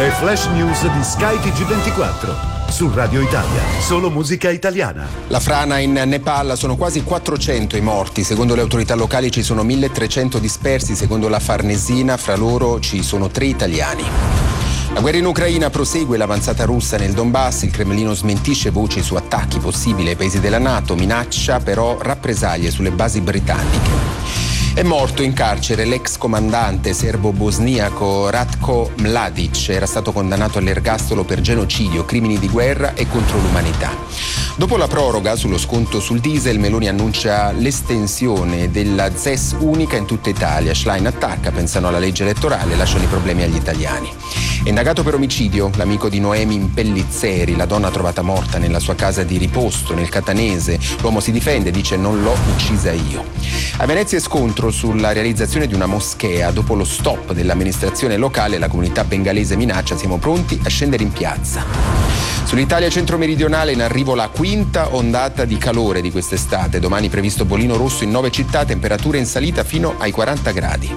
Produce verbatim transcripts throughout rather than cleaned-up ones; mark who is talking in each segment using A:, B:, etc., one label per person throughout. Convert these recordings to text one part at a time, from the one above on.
A: Le flash news di Sky T G ventiquattro. Su Radio Italia, solo musica italiana.
B: La frana in Nepal, sono quasi quattrocento i morti, secondo le autorità locali ci sono milletrecento dispersi, secondo la Farnesina fra loro ci sono tre italiani. La guerra in Ucraina prosegue, l'avanzata russa nel Donbass, il Cremlino smentisce voci su attacchi possibili ai paesi della NATO, minaccia però rappresaglie sulle basi britanniche. È morto in carcere l'ex comandante serbo-bosniaco Ratko Mladic, era stato condannato all'ergastolo per genocidio, crimini di guerra e contro l'umanità. Dopo la proroga sullo sconto sul diesel, Meloni annuncia l'estensione della Z E S unica in tutta Italia. Schlein attacca, pensano alla legge elettorale, lasciano i problemi agli italiani. È indagato per omicidio l'amico di Noemi Pellizzeri, la donna trovata morta nella sua casa di riposto nel Catanese. L'uomo si difende, dice non l'ho uccisa io. A Venezia è scontro sulla realizzazione di una moschea. Dopo lo stop dell'amministrazione locale, la comunità bengalese minaccia: siamo pronti a scendere in piazza. Sull'Italia centro-meridionale in arrivo la quinta ondata di calore di quest'estate. Domani previsto bollino rosso in nove città, temperature in salita fino ai quaranta gradi.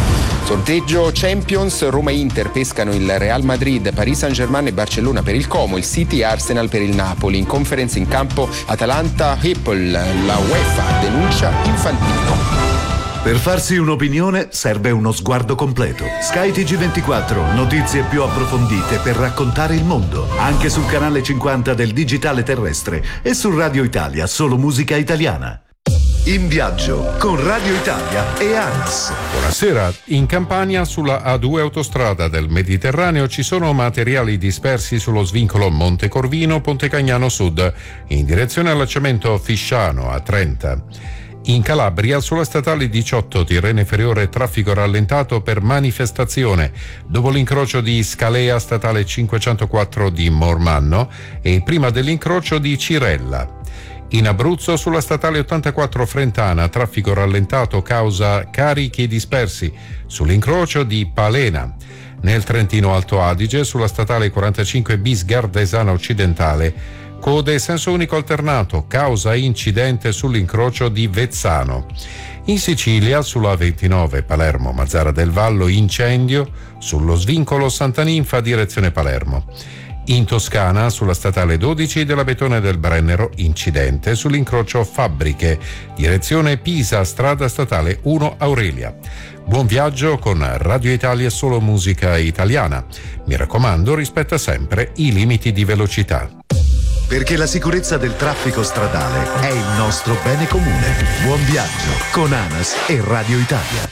B: Sorteggio Champions, Roma e Inter pescano il Real Madrid, Paris Saint-Germain e Barcellona per il Como, il City e Arsenal per il Napoli. In conference in campo Atalanta-Heppel, la UEFA denuncia Infantino.
A: Per farsi un'opinione serve uno sguardo completo. Sky T G ventiquattro, notizie più approfondite per raccontare il mondo. Anche sul canale cinquanta del digitale terrestre e su Radio Italia, solo musica italiana. In viaggio con Radio Italia e ANAS.
C: Buonasera. In Campania, sulla A due autostrada del Mediterraneo, ci sono materiali dispersi sullo svincolo Monte Corvino-Ponte Cagnano Sud, in direzione allacciamento Fisciano a trenta. In Calabria, sulla statale diciotto Tirrene Inferiore, traffico rallentato per manifestazione dopo l'incrocio di Scalea, statale cinquecentoquattro di Mormanno e prima dell'incrocio di Cirella. In Abruzzo, sulla statale ottantaquattro Frentana, traffico rallentato causa carichi dispersi sull'incrocio di Palena. Nel Trentino Alto Adige, sulla statale quarantacinque bis Gardesana Occidentale, code senso unico alternato, causa incidente sull'incrocio di Vezzano. In Sicilia, sulla ventinove Palermo Mazzara del Vallo, incendio sullo svincolo Santa Ninfa direzione Palermo. In Toscana, sulla statale dodici della Betone del Brennero, incidente sull'incrocio Fabbriche, direzione Pisa, strada statale uno Aurelia. Buon viaggio con Radio Italia e solo musica italiana. Mi raccomando, rispetta sempre i limiti di velocità.
A: Perché la sicurezza del traffico stradale è il nostro bene comune. Buon viaggio con ANAS e Radio Italia.